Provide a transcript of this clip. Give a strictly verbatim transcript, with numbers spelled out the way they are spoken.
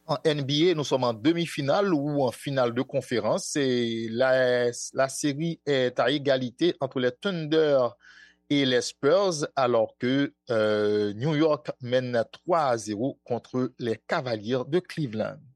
En N B A, nous sommes en demi-finale ou en finale de conférence. Et la, la série est à égalité entre les Thunder et les Spurs, alors que euh, New York mène trois à zéro contre les Cavaliers de Cleveland.